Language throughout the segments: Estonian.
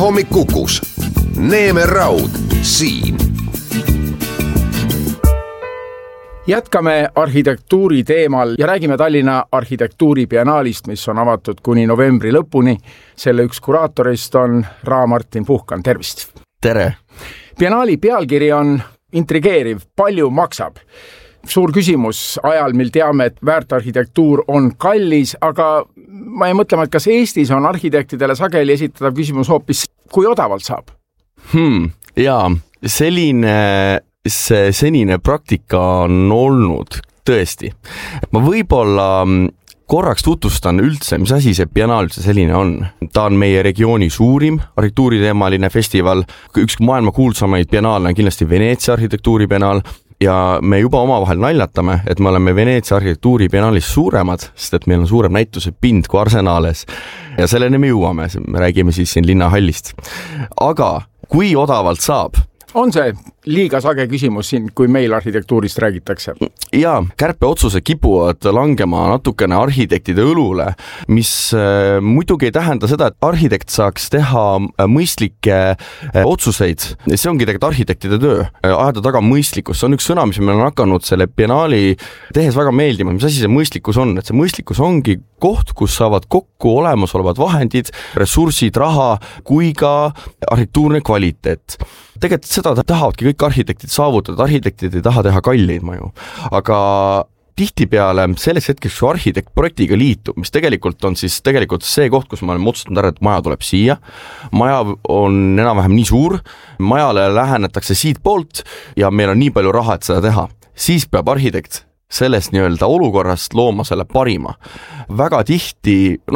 Hommik Kukus. Neeme Raud siin. Jätkame arhitektuuri teemal ja räägime Tallinna arhitektuuribiennaalist, mis on avatud kuni novembri lõpuni. Selle üks kuraatorist on Ra-Martin Puhkan. Tervist! Tere! Biennaali pealkiri on intrigeeriv. Palju maksab? Suur küsimus ajal, mil teame, et väärtarhitektuur on kallis, aga ma ei mõtle, et kas Eestis on arhitektidele sageli esitatav küsimus hoopis, kui odavalt saab? Jaa, see senine praktika on olnud tõesti. Ma võib-olla korraks tutvustan üldse, mis asi see biennaal üldse selline on. Ta on meie regiooni suurim arhitektuuriteemaline festival. Üks maailma kuulsamaid biennaale on kindlasti Veneetsia arhitektuuribiennaal ja me juba omavahel naljatame, et me oleme Veneetsia arhitektuuribiennaalis suuremad, sest et meil on suurem näituse pind kui Arsenales. Ja selleni me jõuame, me räägime siis siin linnahallist. Aga kui odavalt saab? On see liiga sage küsimus siin, kui meil arhitektuurist räägitakse? Jaa, kärpeotsused kipuvad langema natukene arhitektide õlule, mis muidugi ei tähenda seda, et arhitekt saaks teha mõistlikke otsuseid. See ongi tegelikult arhitektide töö, ajada taga mõistlikkus. See on üks sõna, mis meil on hakanud selle biennaali tehes väga meeldima. Mis asi see mõistlikkus on? Et see mõistlikkus ongi koht, kus saavad kokku olemasolevad vahendid, ressursid, raha, kui ka arhitektuurne kvaliteet. Tegelikult seda tahavadki kõik arhitektid saavutada, arhitektid ei taha teha kalleid maju, aga tihtipeale selles hetkes, kui arhitekt projektiga liitub, mis tegelikult on siis tegelikult see koht, kus me oleme otsustanud ära, et maja tuleb siia, maja on enam-vähem nii suur, majale lähenetakse siit poolt ja meil on nii palju raha, et seda teha, siis peab arhitekt sellest nii-öelda olukorrast looma selle parima. Väga tihti,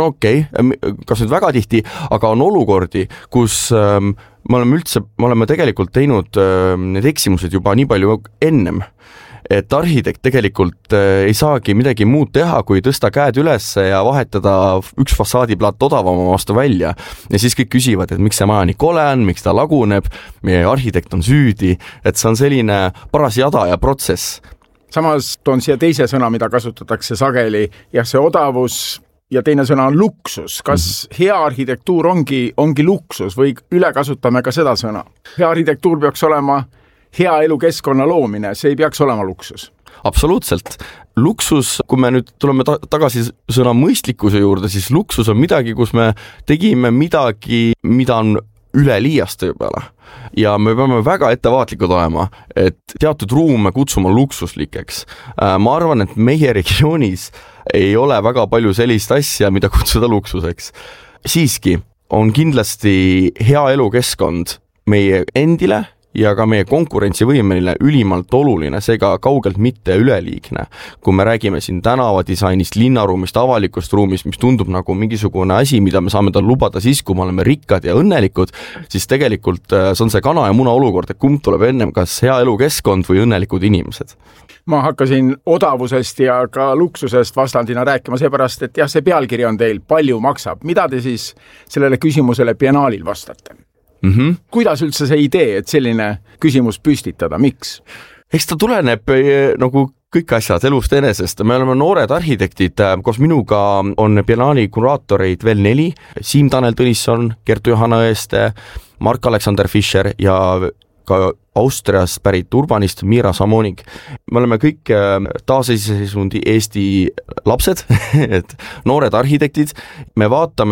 kas nüüd väga tihti, aga on olukordi, kus me oleme tegelikult teinud need eksimused juba nii palju ennem, et arhitekt tegelikult ei saagi midagi muud teha, kui tõsta käed üles ja vahetada üks fassaadiplaat odavama vastu välja. Ja siis kõik küsivad, et miks see maja nii kole on, miks ta laguneb, meie arhitekt on süüdi, et see on selline paras jada ja protsess. Samas toon siia teise sõna, mida kasutatakse sageli, ja see odavus ja teine sõna on luksus. Kas hea arhitektuur ongi luksus või üle kasutame ka seda sõna? Hea arhitektuur peaks olema hea elukeskkonna loomine, see ei peaks olema luksus. Absoluutselt. Luksus, kui me nüüd tuleme tagasi sõna mõistlikkuse juurde, siis luksus on midagi, kus me tegime midagi, mida on üle liiaste peale. Ja me peame väga ettevaatlikud olema, et teatud ruume kutsuma luksuslikeks. Ma arvan, et meie regioonis ei ole väga palju sellist asja, mida kutsuda luksuseks. Siiski on kindlasti hea elukeskkond meie endile ja ka meie konkurentsivõimeline ülimalt oluline, seega kaugelt mitte üleliigne. Kui me räägime siin tänavadisainist, linnaruumist, avalikust ruumist, mis tundub nagu mingisugune asi, mida me saame tal lubada siis, kui me oleme rikkad ja õnnelikud, siis tegelikult see on see kana ja muna olukord, et kumb tuleb ennem, kas hea elukeskkond või õnnelikud inimesed. Ma hakkasin odavusest ja ka luksusest vastandina rääkima seepärast, et jah, see pealkiri on teil palju maksab. Mida te siis sellele küsimusele biennaalil vastate? Kuidas üldse see idee, et selline küsimus püstitada? Miks? Eks ta tuleneb nagu kõik asjad elust enesest. Me oleme noored arhitektid, koos minuga on biennaali kuraatoreid veel 4. Siim Tanel Tõnisson, Kertu Johanna Õeste, Mark-Aleksander Fischer ja ka Austriast pärit urbanist Miira Samonik. Me oleme kõik taasiseseisundi Eesti lapsed, et noored arhitektid. Me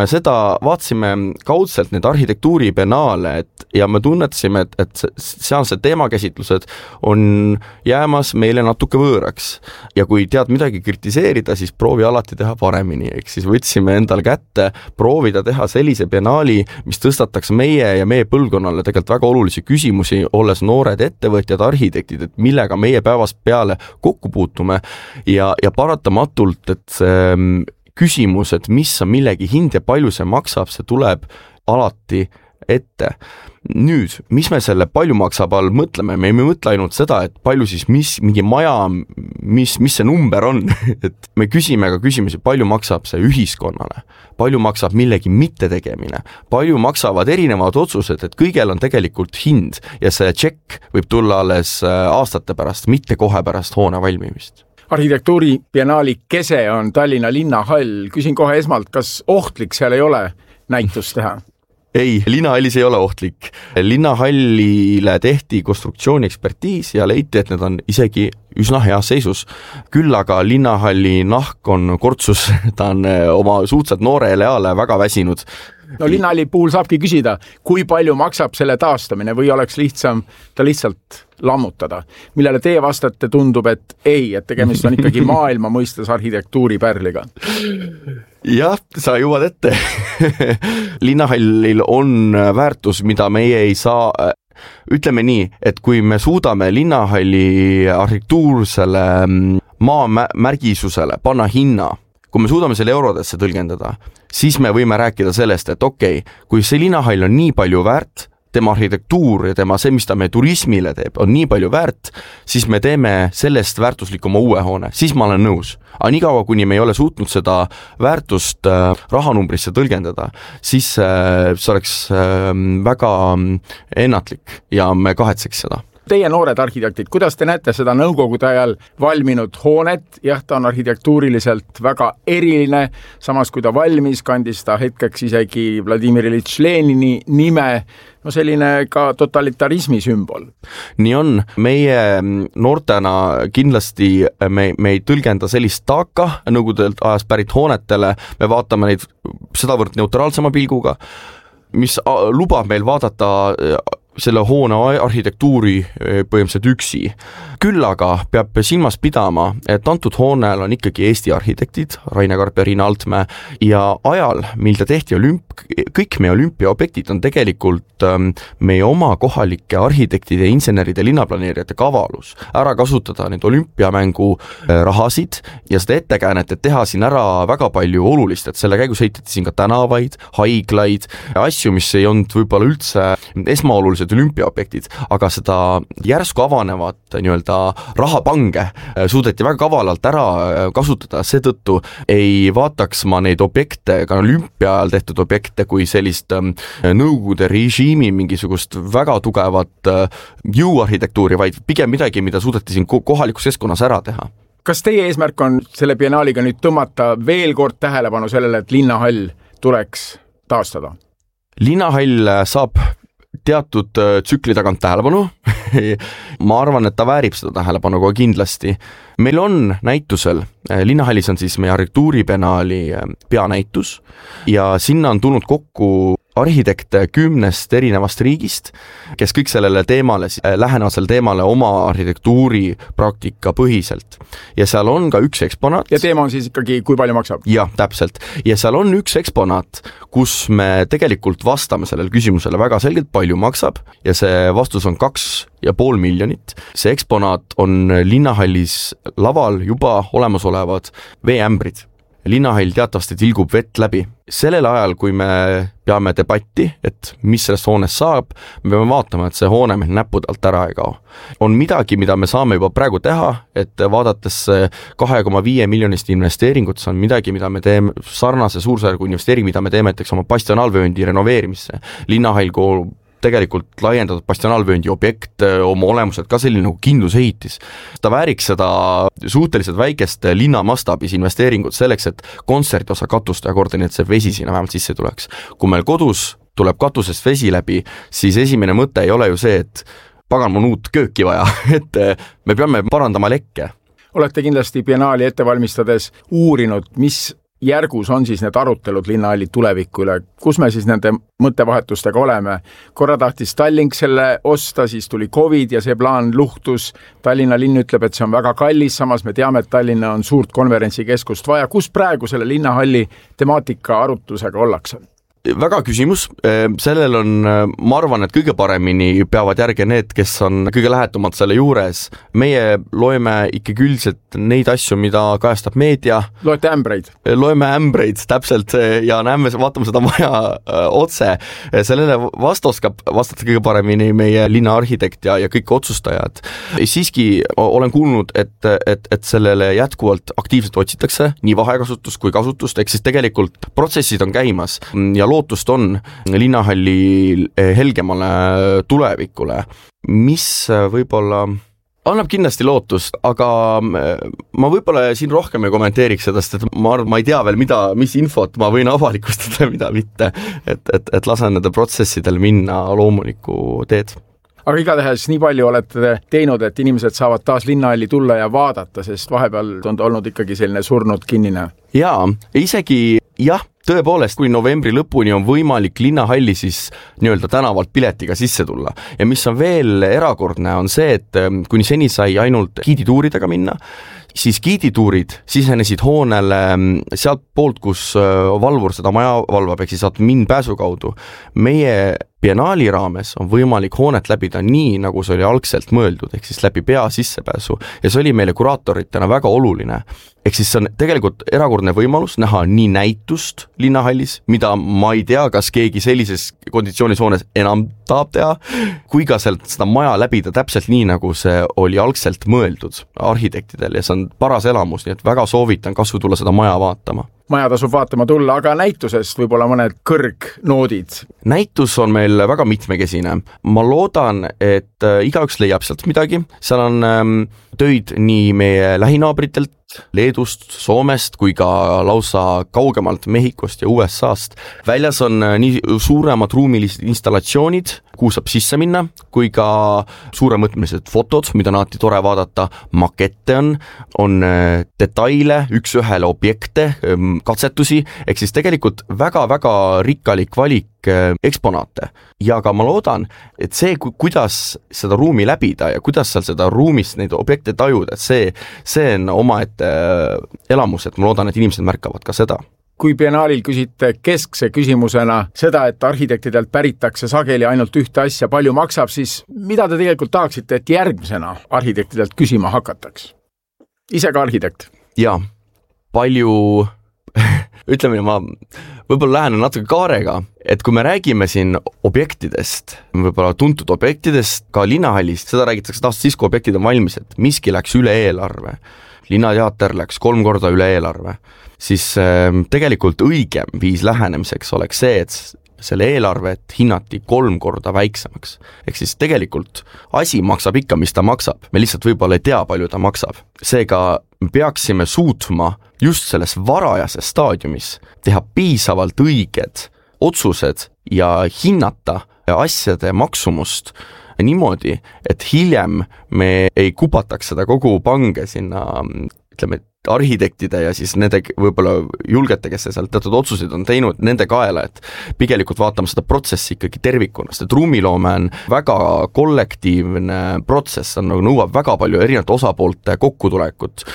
vaatasime kaudselt need arhitektuuribiennaale ja me tunnetasime, et sealsed teemakäsitlused on jäämas meile natuke võõraks. Ja kui tead midagi kritiseerida, siis proovi alati teha paremini. Ehk siis võtsime endal kätte proovida teha sellise biennaali, mis tõstataks meie ja meie põlvkonnale tegelikult väga olulisi küsimusi, olles noored ettevõtjad, arhitektid, et millega meie päevast peale kokku puutume ja paratamatult, et see küsimus, et mis on millegi hind ja palju see maksab, see tuleb alati ette. Nüüd, mis me selle palju maksab all mõtleme? Me ei mõtle ainult seda, et palju siis mingi maja, mis see number on. Et me küsime ka küsimusi, palju maksab see ühiskonnale, palju maksab millegi mittetegemine, palju maksavad erinevad otsused, et kõigel on tegelikult hind ja see tšekk võib tulla alles aastate pärast, mitte kohe pärast hoone valmimist. Arhitektuuribiennaali kese on Tallinna linnahall. Küsin kohe esmalt, kas ohtlik seal ei ole näitust teha? ei, linnahallis ei ole ohtlik. Linnahallile tehti konstruktsiooni ekspertiis ja leiti, et need on isegi üsna heas seisus. Küll aga linnahalli nahk on kortsus, ta on oma suhteliselt noorele eale väga väsinud. No linnahalli puhul saabki küsida, kui palju maksab selle taastamine või oleks lihtsam ta lihtsalt lammutada, millele teie vastate tundub, et ei, et tegemist on ikkagi maailma mõistes arhitektuuripärliga. Jah, sa jõuad ette. Linnahallil on väärtus, mida meie ei saa, ütleme nii, et kui me suudame linnahalli arhitektuursele maamärgisusele panna hinna, kui me suudame selle eurodesse tõlgendada, siis me võime rääkida sellest, et okei, kui see linnahall on nii palju väärt, tema arhitektuur ja tema see, mis ta meie turismile teeb, on nii palju väärt, siis me teeme sellest väärtuslikuma uue hoone, siis ma olen nõus. Aga nii kaua, kuni me ei ole suutnud seda väärtust rahanumbrisse tõlgendada, siis see oleks väga ennatlik ja me kahetseks seda. Teie noored arhitektid, kuidas te näete seda nõukogude ajal valminud hoonet? Jah, ta on arhitektuuriliselt väga eriline, samas kui ta valmis, kandis ta hetkeks isegi Vladimir Iljitš Lenini nime, no selline ka totalitarismi sümbol. Nii on, meie noortena kindlasti me ei tõlgenda sellist taaka nõukogude ajast pärit hoonetele, me vaatame neid sedavõrd neutraalsema pilguga, mis lubab meil vaadata selle hoone arhitektuuri põhimõtteliselt üksi. Küll aga peab silmas pidama, et antud hoonel on ikkagi Eesti arhitektid, Raine Karp ja Riina Altmäe, ja ajal, mil ta tehti kõik meie olümpiaobjektid on tegelikult meie oma kohalike arhitektide, inseneride, linnaplaneerijate kavalus ära kasutada need olümpiamängu rahasid ja seda ettekäänet, et teha siin ära väga palju olulist, et selle käigus heitati siin ka tänavaid, haiglaid, asju, mis ei olnud võib-olla üldse esmaolulised olümpiaobjektid, aga seda järsku avanevat nii-öelda rahapange suudeti väga kavalalt ära kasutada, seetõttu ei vaataks ma neid objekte, ka olümpia ajal tehtud objekte, kui sellist nõukogude režiimi mingisugust väga tugevat jõuarhitektuuri, vaid pigem midagi, mida suudeti siin kohalikus keskkonnas ära teha. Kas teie eesmärk on selle biennaaliga nüüd tõmmata veel kord tähelepanu sellele, et linnahall tuleks taastada? Linnahall saab teatud tsükli tagant tähelepanu. Ma arvan, et ta väärib seda tähelepanu kohe kindlasti. Meil on näitusel, linnahallis on siis meie arhitektuuribiennaali peanäitus ja sinna on tulnud kokku arhitekte 10 erinevast riigist, kes kõik sellele teemale, lähenevad selle teemale oma arhitektuuri praktika põhiselt. Ja seal on ka üks eksponaat. Ja teema on siis ikkagi, kui palju maksab? Jah, täpselt. Ja seal on üks eksponaat, kus me tegelikult vastame sellele küsimusele väga selgelt, palju maksab ja see vastus on 2,5 miljonit. See eksponaat on linnahallis laval juba olemasolevad veeämbrid. Linnahall teatavasti tilgub vett läbi. Sellel ajal, kui me peame debatti, et mis sellest hoonest saab, me peame vaatama, et see hoone meil näpud alt ära ei kao. On midagi, mida me saame juba praegu teha, et vaadates 2,5 miljonist investeeringut, see on midagi, mida me teeme sarnase suursargu investeering, mida me teeme näiteks oma bastionaalvööndi renoveerimisse. Linnahall tegelikult laiendatud bastionaalvööndi objekt, oma olemuselt ka selline nagu kindlusehitis. Ta vääriks seda suhteliselt väikest linnamastaabis investeeringut selleks, et kontsertosa katust ja kordani, et see vesi sinna vähemalt sisse tuleks. Kui meil kodus tuleb katusest vesi läbi, siis esimene mõte ei ole ju see, et pagan mul uut kööki vaja, et me peame parandama lekke. Olete kindlasti biennaali ettevalmistades uurinud, mis järgus on siis need arutelud linnahalli tuleviku üle, kus me siis nende mõttevahetustega oleme. Korra tahtis Tallink selle osta, siis tuli COVID ja see plaan luhtus. Tallinna linn ütleb, et see on väga kallis, samas me teame, et Tallinna on suurt konverentsikeskust vaja. Kus praegu selle linnahalli temaatika arutusega ollakse? Väga küsimus, sellel on, ma arvan, et kõige paremini peavad järge need, kes on kõige lähetumad selle juures. Meie loeme ikkagi üldiselt neid asju, mida kajastab meedia. Loete ämbreid? Loeme ämbreid, täpselt, ja vaatame seda maja otse. Sellele oskab vastata kõige paremini meie linna arhitekt ja kõik otsustajad. Siiski olen kuulnud, et sellele jätkuvalt aktiivselt otsitakse nii vahekasutust kui kasutust, ehk siis tegelikult protsessid on käimas ja lootust on linnahalli helgemale tulevikule. Mis võib-olla annab kindlasti lootust, aga ma võib-olla siin rohkem ei kommenteeriks seda, sest et ma ei tea veel, mis infot ma võin avalikustada, mida mitte, et lasen nende protsessidel minna loomulikku teed. Aga igatahes nii palju olete teinud, et inimesed saavad taas linnahalli tulla ja vaadata, sest vahepeal on olnud ikkagi selline surnud kinnine. Jaa, isegi jah, tõepoolest, kui novembri lõpuni on võimalik linnahalli siis nii-öelda tänavalt piletiga sisse tulla. Ja mis on veel erakordne, on see, et kuni seni sai ainult giidituuridega minna, siis giidituurid sisenesid hoonele sealt poolt, kus valvur seda maja valvab, ehk siis admin pääsu kaudu. Meie biennaali raames on võimalik hoonet läbida nii, nagu see oli algselt mõeldud, ehk siis läbi pea sissepääsu, ja see oli meile kuraatoritena väga oluline. Ehk siis see on tegelikult erakordne võimalus näha nii näitust linnahallis, mida ma ei tea, kas keegi sellises konditsioonis hoones enam tahab teha, kui ka sealt seda maja läbida täpselt nii, nagu see oli algselt mõeldud arhitektidel, ja see on paras elamus, nii et väga soovitan kasvu tulla seda maja vaatama. Maja tasub vaatama tulla, aga näitusest võib-olla mõned kõrgnoodid. Näitus on meil väga mitmekesine. Ma loodan, et igaüks leiab sealt midagi. Seal on töid nii meie lähinaabritelt, Leedust, Soomest kui ka lausa kaugemalt Mehhikost ja USA-st. Väljas on nii suuremad ruumilised installatsioonid, kuhu saab sisse minna, kui ka suuremõõtmelised fotod, mida on alati tore vaadata, makette on detaile, üks-ühele objekte, katsetusi, ehk siis tegelikult väga-väga rikkalik valik eksponaate. Ja ka ma loodan, et see, kuidas seda ruumi läbida ja kuidas seal seda ruumist neid objekte tajuda, et see on omaette elamus, et ma loodan, et inimesed märkavad ka seda. Kui biennaalil küsite keskse küsimusena seda, et arhitektidelt päritakse sageli ainult ühte asja, palju maksab, siis mida te tegelikult tahaksite, et järgmisena arhitektidelt küsima hakataks? Ise ka arhitekt? Jaa, palju ütleme, ma võib-olla lähen natuke kaarega, et kui me räägime siin objektidest, võib-olla tuntud objektidest, ka linnahallist, seda räägitakse taas siis, kui objektid on valmis, et miski läks üle eelarve, linnateater läks 3 korda üle eelarve, siis tegelikult õigem viis lähenemiseks oleks see, et selle eelarvet hinnati 3 korda väiksemaks. Ehk siis tegelikult asi maksab ikka, mis ta maksab. Me lihtsalt võib-olla ei tea, palju ta maksab. Seega peaksime suutma just selles varajases staadiumis teha piisavalt õiged otsused ja hinnata asjade maksumust niimoodi, et hiljem me ei kupataks seda kogu pange sinna, ütleme, arhitektide ja siis nende võib-olla julgete, kes seal teatud otsuseid on teinud, nende kaela, et pigelikult vaatame seda protsessi ikkagi tervikunast, et ruumiloome on väga kollektiivne protsess, nõuab väga palju erinevate osapoolte kokkutulekut,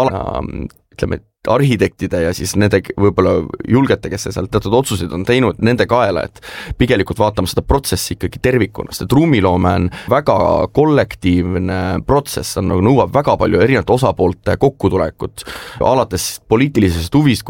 ütleme, arhitektide ja siis nende võib-olla julgete, kes seal teatud otsuseid on teinud, nende kaela, et pigelikult vaatame seda protsessi ikkagi tervikunast, et ruumiloome on väga kollektiivne protsess, nõuab väga palju erinevate osapoolte kokkutulekut, alates poliitilisest huvist